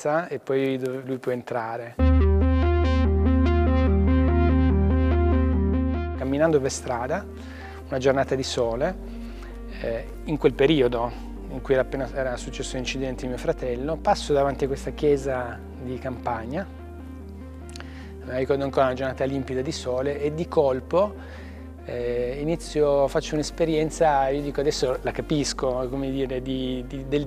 piazza e poi lui può entrare. Camminando per strada, una giornata di sole, in quel periodo in cui era successo l'incidente di mio fratello, passo davanti a questa chiesa di campagna, mi ricordo ancora una giornata limpida di sole, e di colpo faccio un'esperienza, io dico adesso la capisco, come dire, del